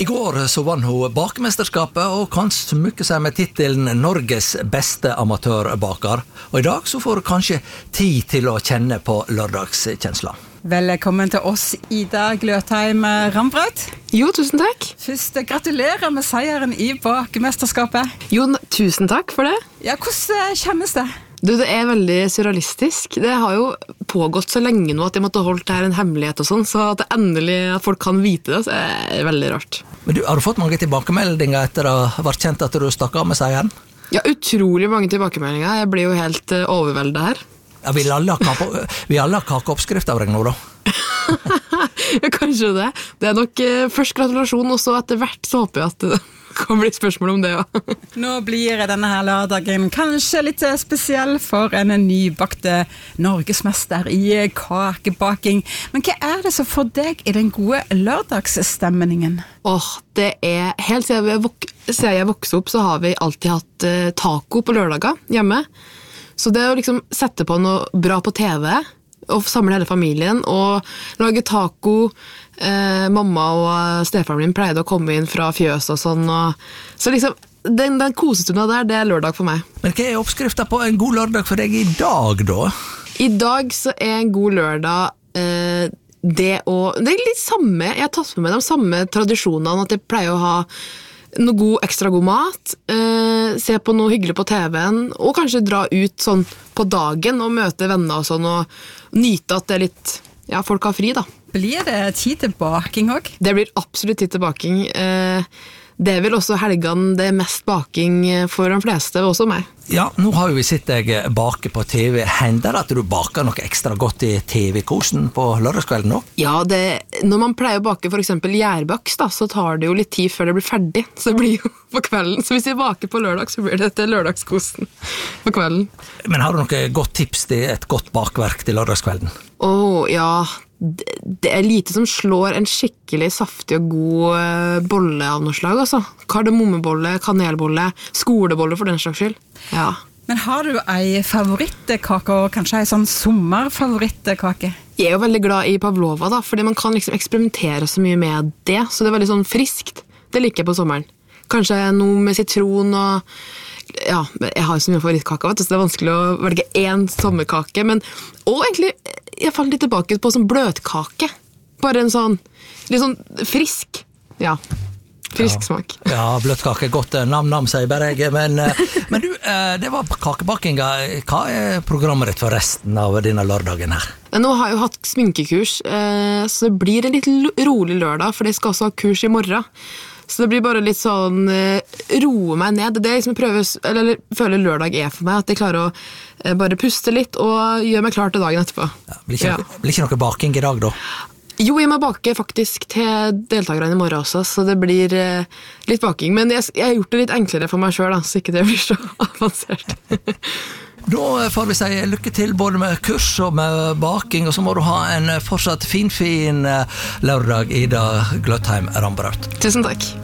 I går så vann hun bakemesterskapet og kan smykke seg med titelen Norges beste amatørbaker. Og i dag så får hun kanskje tid til å kjenne på lørdagskjensla. Velkommen til oss, Ida Gløtheim Rambrød. Jo, tusen takk. Først, gratulerer med seieren i bakemesterskapet. Jo, tusen takk for det. Ja, hvordan kjennes det? Du, det er veldig surrealistisk. Det har jo pågått så lenge nå at jeg måtte holdt det her en hemmelighet og sånn, så at det endelig at folk kan vite det, så er det veldig rart. Men du, har du fått mange tilbakemeldinger etter å ha vært kjent at du stakk av med seieren? Ja, utrolig mange tilbakemeldinger. Jeg blir jo helt overveldet her. Ja, vi alle har kakeoppskrifter av deg nå, da. Ja, kanskje det. Det er nok først gratulasjon, og så etter hvert så håper jeg at det kan bli spørsmål om det, ja. Nå blir denne her lørdagen kanskje litt spesiell for en nybakte norgesmester i kakebaking. Men hva er det som får deg i den gode lørdagsstemningen? Det er helt siden jeg vokste opp, så har vi alltid hatt taco på lørdager hjemme. Så det å liksom sette på noe bra på TV og samle hele familien og lage taco. Mamma og stefaren min pleide å komme inn fra fjøs og sånn. Så liksom, den kosestunda der, det er lørdag for meg. Men hva er oppskriften på en god lørdag for deg i dag, da? I dag så er en god lørdag det er litt samme. Jeg har tatt med meg de samme tradisjonene, at jeg pleier å ha noe ekstra god mat, se på noe hyggelig på TV-en, og kanskje dra ut sånn på dagen og møte venner og sånn, og nyte at det er litt, ja, folk har fri da. Blir det tid til baking også? Det blir absolutt tid til baking. Det er vel også helgene det er mest baking for de fleste, også meg. Ja, nå har jo vi sett deg bake på TV. Hender det at du baker noe ekstra godt i TV-kosen på lørdagskvelden nå? Ja, når man pleier å bake for eksempel gjærbaks da, så tar det jo litt tid før det blir ferdig. Så det blir jo på kvelden. Så hvis vi baker på lørdag, så blir det til lørdagskosen på kvelden. Men har du noe godt tips til et godt bakverk til lørdagskvelden? Ja, det er lite som slår en skikkelig saftig og god bolle av noe slag, altså. Kardemommebolle, kanelbolle, skolebolle for den slags skyld. Ja. Men har du ei favorittkake, og kanskje ei sånn sommerfavorittkake? Jeg er jo veldig glad i pavlova da, fordi man kan liksom eksperimentere så mye med det, så det er veldig sånn friskt. Det liker jeg på sommeren. Kanskje noe med sitron og... Ja, jeg har jo så mye favorittkake, så det er vanskelig å velge en sommerkake, men og egentlig, jeg falt litt tilbake på sånn bløtkake, bare en sånn litt sånn frisk, ja, frisk smak. Ja, bløtkake, godt nam-nam, sier bare jeg, men du, det var kakebakinga. Hva er programmet ditt for resten av denne lørdagen her? Nå har jeg jo hatt sminkekurs, så det blir en litt rolig lørdag, for jeg skal også ha kurs i morgen. Så det blir bare litt sånn roe meg ned. Det er liksom jeg føler lørdag er for meg, at jeg klarer å bare puste litt og gjøre meg klar til dagen etterpå. Ja, blir ikke noe baking i dag da? Jo, jeg må bake faktisk til deltakerne i morgen også, så det blir litt baking. Men jeg har gjort det litt enklere for meg selv, da, så ikke det blir så avansert. Da får vi si lykke til både med kurs og med baking, og så må du ha en fortsatt fin lørdag, Ida Gløtheim Rambrød. Tusen takk.